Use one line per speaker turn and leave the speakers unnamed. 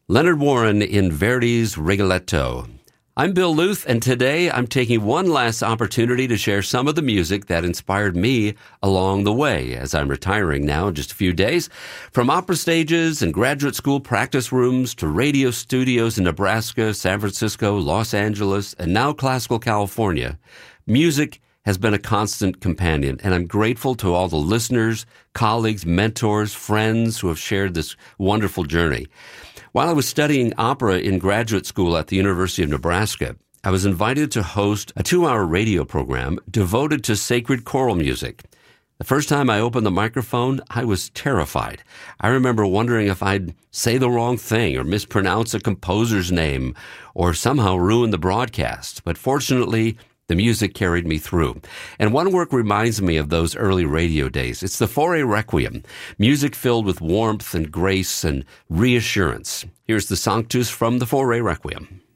Leonard Warren in Verdi's Rigoletto. I'm Bill Luth, and today I'm taking one last opportunity to share some of the music that inspired me along the way as I'm retiring now in just a few days. From opera stages and graduate school practice rooms to radio studios in Nebraska, San Francisco, Los Angeles, and now classical California, music has been a constant companion, and I'm grateful to all the listeners, colleagues, mentors, friends who have shared this wonderful journey. While I was studying opera in graduate school at the University of Nebraska, I was invited to host a 2-hour radio program devoted to sacred choral music. The first time I opened the microphone, I was terrified. I remember wondering if I'd say the wrong thing or mispronounce a composer's name or somehow ruin the broadcast. But fortunately, the music carried me through. And one work reminds me of those early radio days. It's the Fauré Requiem, music filled with warmth and grace and reassurance. Here's the Sanctus from the Fauré Requiem.